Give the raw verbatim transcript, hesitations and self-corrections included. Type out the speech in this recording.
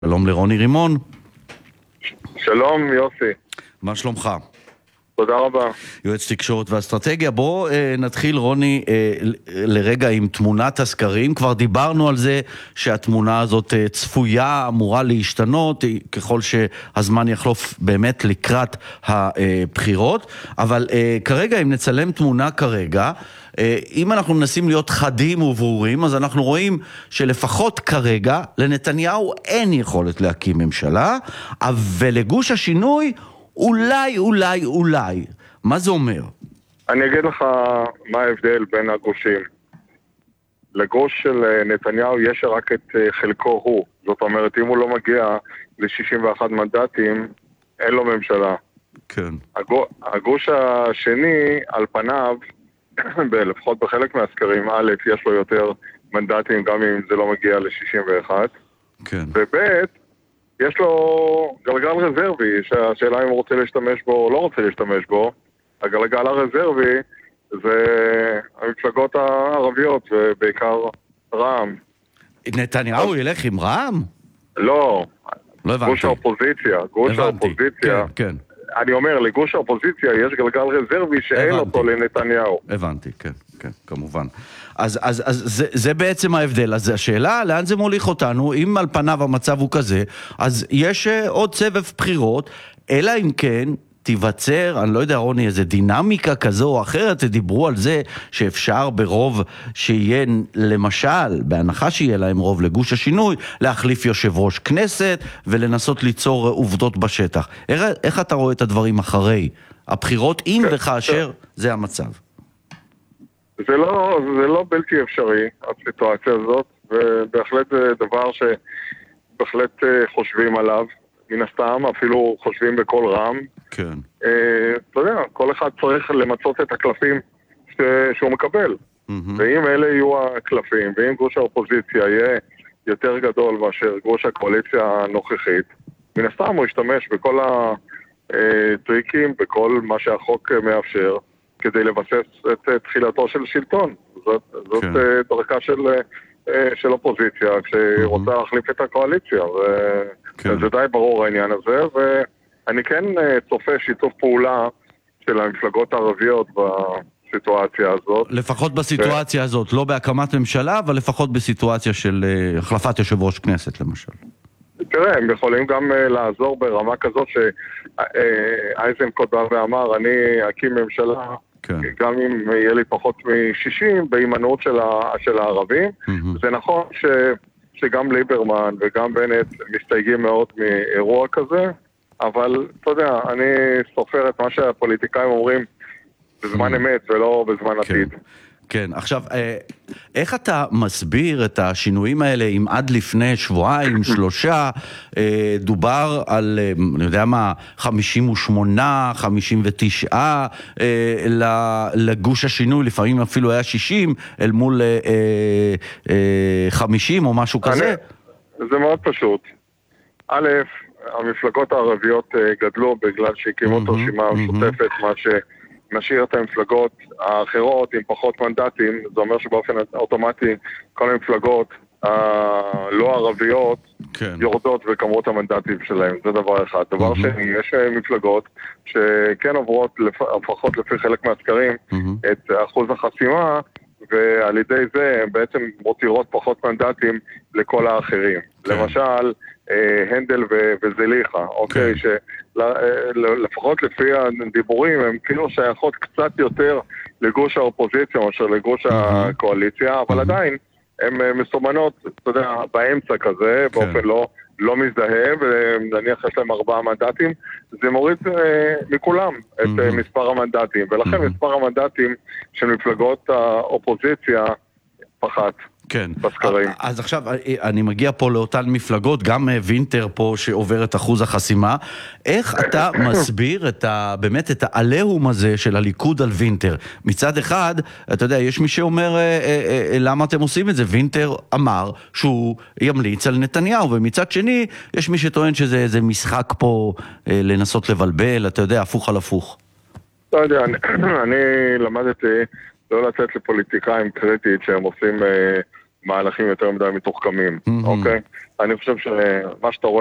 שלום לרוני רימון. שלום יוסי. מה שלומך? תודה רבה. יועץ תקשורת ואסטרטגיה. בוא אה, נתחיל רוני אה, לרגע עם תמונת הסקרים. כבר דיברנו על זה שהתמונה הזאת אה, צפויה, אמורה להשתנות, אה, ככל שהזמן יחלוף באמת לקראת הבחירות. אבל אה, כרגע, אם נצלם תמונה כרגע, אה, אם אנחנו מנסים להיות חדים וברורים, אז אנחנו רואים שלפחות כרגע לנתניהו אין יכולת להקים ממשלה, ולגוש השינוי אולי, אולי, אולי. מה זה אומר? אני אגיד לך מה ההבדל בין הגושים. לגוש של נתניהו יש רק את חלקו הוא. זאת אומרת, אם הוא לא מגיע ל-שישים ואחת מנדטים, אין לו ממשלה. כן. הגוש השני, על פניו, לפחות בחלק מהסקרים, א', יש לו יותר מנדטים, גם אם זה לא מגיע ל-שישים ואחת. כן. וב', יש לו גלגל רזרבי, שהשאלה אם הוא רוצה להשתמש בו או לא רוצה להשתמש בו. הגלגל הרזרבי זה המפלגות הערביות, ובעיקר רע"מ. נתניהו ילך עם רע"מ? לא, לא הבנתי. גוש האופוזיציה. גוש האופוזיציה. כן, כן. אני אומר, לגוש האופוזיציה יש גלגל רזרבי שאין אותו לנתניהו. הבנתי, כן, כן, כמובן. אז, אז, אז זה, זה בעצם ההבדל. אז השאלה, לאן זה מוליך אותנו? אם על פניו המצב הוא כזה, אז יש עוד סבב בחירות, אלא אם כן תיווצר, אני לא יודע רוני, איזה דינמיקה כזו או אחרת, דיברו על זה שאפשר ברוב שיהיה, למשל, בהנחה שיהיה להם רוב לגוש השינוי, להחליף יושב ראש כנסת ולנסות ליצור עובדות בשטח. איך, איך אתה רואה את הדברים אחרי הבחירות, אם וכאשר זה המצב? זה לא, זה לא בלתי אפשרי, הסיטואציה הזאת, ובהחלט זה דבר שבהחלט חושבים עליו. מן הסתם, אפילו חושבים בכל רם. כן. אה, אתה יודע, כל אחד צריך למצות את הקלפים ש... שהוא מקבל. Mm-hmm. ואם אלה יהיו הקלפים, ואם גוש האופוזיציה יהיה יותר גדול מאשר גוש הקואליציה הנוכחית, מן הסתם הוא ישתמש בכל הטריקים, בכל מה שהחוק מאפשר, כדי לבסס את תחילתו של שלטון. זאת, זאת כן. דרכה של... של אופוזיציה, כשהיא רוצה להחליף את הקואליציה, וזה די ברור העניין הזה, ואני כן צופה שיתוף פעולה של המפלגות הערביות בסיטואציה הזאת. לפחות בסיטואציה הזאת, לא בהקמת ממשלה, אבל לפחות בסיטואציה של החלפת יושב ראש כנסת, למשל. תראה, הם יכולים גם לעזור ברמה כזאת שאייזנקוט בא ואמר, אני אקים ממשלה, כן. גם אם יהיה לי פחות מ-שישים בהימנעות של, ה- של הערבים. Mm-hmm. זה נכון ש- שגם ליברמן וגם בנט מסתייגים מאוד מאירוע כזה, אבל אתה יודע, אני סופר את מה שהפוליטיקאים אומרים בזמן mm-hmm. אמת ולא בזמן כן. עתיד. כן, עכשיו, איך אתה מסביר את השינויים האלה אם עד לפני שבועיים, שלושה, דובר על, אני יודע מה, חמישים ושמונה, חמישים ותשע לגוש השינוי, לפעמים אפילו היה שישים, אל מול חמישים או משהו כזה? זה מאוד פשוט. א', המפלגות הערביות גדלו בגלל שהקימו את הרשימה המשותפת, מה ש... נשאיר את המפלגות האחרות עם פחות מנדטים, זה אומר שבאופן אוטומטי כל המפלגות הלא ערביות כן. יורדות בכמות המנדטים שלהם, זה דבר אחד. דבר mm-hmm. שני, יש מפלגות שכן עוברות לפחות לפי חלק מהסקרים mm-hmm. את אחוז החסימה, ועל ידי זה הן בעצם מותירות פחות מנדטים לכל האחרים. כן. למשל, הנדל וזליחה, אוקיי, שלפחות לפי הדיבורים הם כאילו שייכות קצת יותר לגוש האופוזיציה מאשר לגוש הקואליציה, אבל עדיין הן מסומנות, אתה יודע, באמצע כזה, באופן לא לא מזדהה, ונניח יש להם ארבעה מנדטים, זה מוריד מכולם את מספר המנדטים, ולכן מספר המנדטים של מפלגות האופוזיציה פחת. כן, בסקרים. אז עכשיו אני מגיע פה לאותן מפלגות, גם וינטר פה שעובר את אחוז החסימה, איך אתה מסביר את ה, באמת את העליהום הזה של הליכוד על וינטר? מצד אחד, אתה יודע, יש מי שאומר, למה אתם עושים את זה? וינטר אמר שהוא ימליץ על נתניהו, ומצד שני, יש מי שטוען שזה איזה משחק פה לנסות לבלבל, אתה יודע, הפוך על הפוך. לא יודע, אני, אני למדתי לא לצאת לפוליטיקאים קריטית שהם עושים מהלכים יותר מדי מתוחכמים, אוקיי? אני חושב שמה שאתה רואה